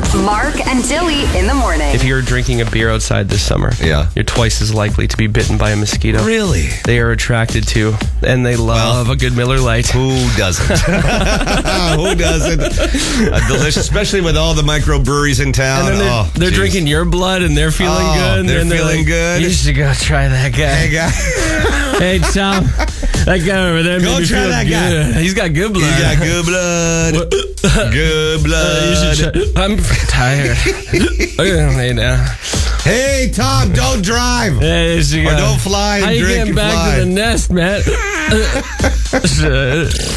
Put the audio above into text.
Mark and Dilly in the morning. If you're drinking a beer outside this summer, you're twice as likely to be bitten by a mosquito. Really? They are attracted to, and they love a good Miller Lite. Who doesn't? Who doesn't? Delicious, especially with all the microbreweries in town. And then they're drinking your blood, and they're feeling good. They're and feeling good. You should go try that guy. Hey, guy. Hey, Tom. That guy over there. Go made me try feel that good. guy. He's got good blood. You got good blood. Good blood. You should I'm tired. I'm lay down. Hey, Tom, don't drive. Hey, or don't fly and How you drink getting and back fly. to the nest, man?